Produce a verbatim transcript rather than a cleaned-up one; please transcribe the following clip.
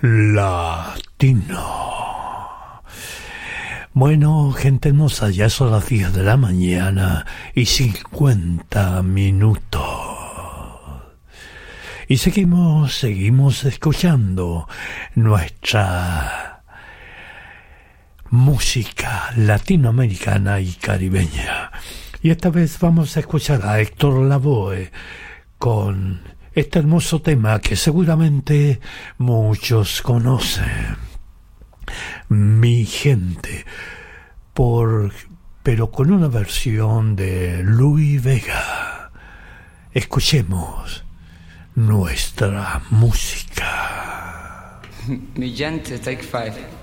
Latino. Bueno, gente hermosa, ya son las diez de la mañana y cincuenta minutos. Y seguimos, seguimos escuchando nuestra música latinoamericana y caribeña. Y esta vez vamos a escuchar a Héctor Lavoe con este hermoso tema que seguramente muchos conocen. Mi gente, por, pero con una versión de Luis Vega. Escuchemos nuestra música. Mi gente, take five.